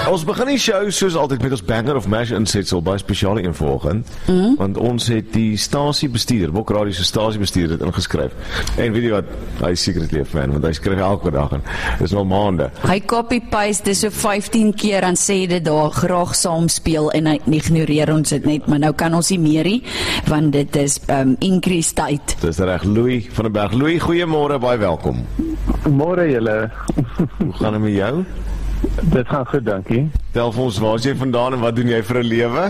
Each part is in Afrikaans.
Ons begin die show soos altyd met ons banger of mash insetsel, baie spesiale een vanoggend, want ons het die stasiebestuurder, Bok Radio se stasiebestuurder dit ingeskryf. En weet jy wat, hy is secretly 'n fan, want hy skryf elke dag en dis al maande. Hy copy-paste dis so 15 keer en sê dit daar graag saam speel en hy ignoreer ons dit net, maar nou kan ons nie meer nie, want dit is increase tyd. Dis reg, Louis van den Berg. Louis, goeiemôre, baie welkom. Môre julle. Hoe gaan dit met jou? Dit gaan goed, dankie. Tel vir ons, waar is jy vandaan en wat doen jy vir 'n lewe?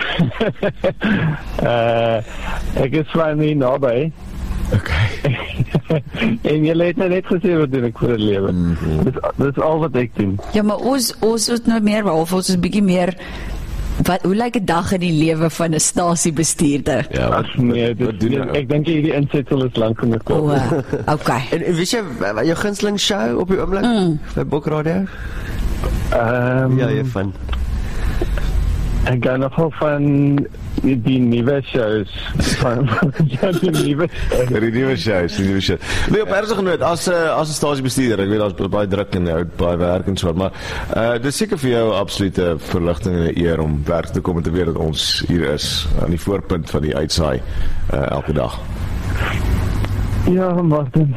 Ek is van hier naby. Okay. En julle het net gesê wat doen ek vir 'n lewe. Dis al wat ek doen. Ja, maar ons het nou meer, of ons is 'n bietjie meer, hoe lyk 'n dag in die lewe van 'n stasiebestuurder? Ja, Ag nee, wat doen jy? ek dink hierdie insetsel is lank genoeg. Okay. En weet jy, jou gunsteling show op die oomblik? By Bok Radio? Ja, jy van. Ek gaan nogal van die nuwe shows. Die nuwe shows. Die nuwe shows. Nee, op ernstige noot, as 'n stasiebestuurder, ek weet daar's baie druk en jy het baie werk en so, maar dis seker vir jou absolute verligting en 'n eer om werk te kom en te weet dat ons hier is aan die voorpunt van die uitsaai elke dag. Ja, Martin.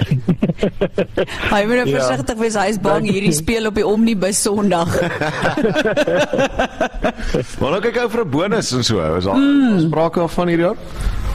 Hy moet nou versigtig wees, hy is bang hierdie speel op die Omnibus Sondag. Maar nou kyk ou vir 'n bonus en so, is al sprake van hierdie jaar?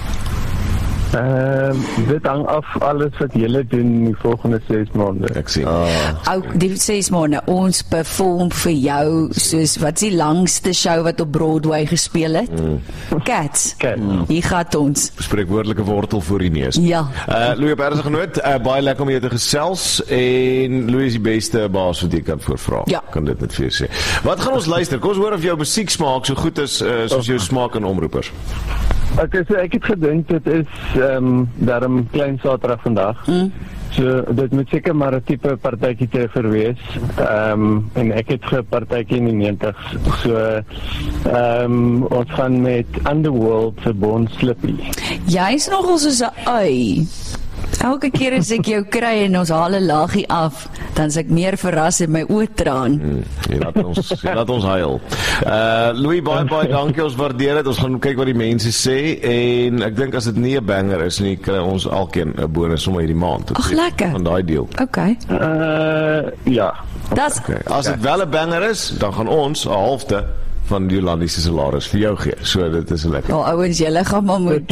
Dit hang af alles wat julle doen die volgende 6 maande. Ek sien. Ook die 6 maande, ons perform vir jou, soos, wat is die langste show wat op Broadway gespeel het? Cats. Hier gaat ons. Spreekwoordelike wortel voor die neus. Ja. Louis, op ernstige noot, baie lekker om jou te gesels, en Louis is die beste baas wat jy kan voorvra. Ja. Kan dit net vir jou sê. Wat gaan ons luister? Kom ons hoor of jou musiek smaak so goed is soos jou smaak in omroepers. Ek het gedink dit is daarom klein Saterdag vandag. So dit moet seker maar 'n tipe partytjie te verwees. En ek het gepartytjie in die 90s. So ons gaan met Underworld se Born Slippy. Jy is nogal soos 'n ui. Elke keer as ek jou kry en ons haal 'n laagie af, dan is ek meer verras en my oë traan. Jy laat ons huil. Louis, baie dankie, ons waardeer dit. Ons gaan kyk wat die mense sê, en ek dink as dit nie 'n banger is nie, kry ons alkeen 'n bonus sommer hierdie maand. Ag, lekker. Van daai deel. Okay. Ja. Okay. As dit wel 'n banger is, dan gaan ons 'n halfte van Jolandi se salaris vir jou gee. So dit is lekker. Ouens, julle gaan maar moet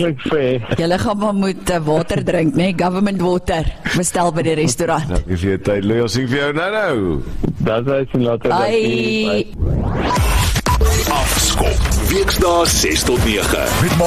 water drink, né? Government water. Bestel by die restaurant. Dankie vir jou tyd, Louis. Ons sien vir jou nou. Dat is en later. Bye. Afskop. Weksdae 6 tot 9. Met